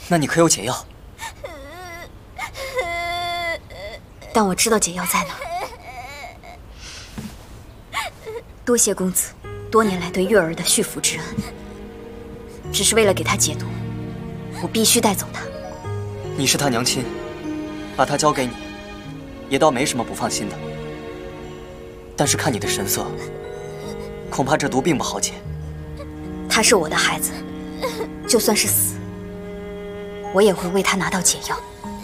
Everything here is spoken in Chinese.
那你可有解药？ 但我知道解药在哪。多谢公子多年来对月儿的恤服之恩，只是为了给她解毒，我必须带走她。 你是她娘亲，把她交给你，也倒没什么不放心的。但是看你的神色，恐怕这毒并不好解。 她是我的孩子，就算是死，我也会为她拿到解药。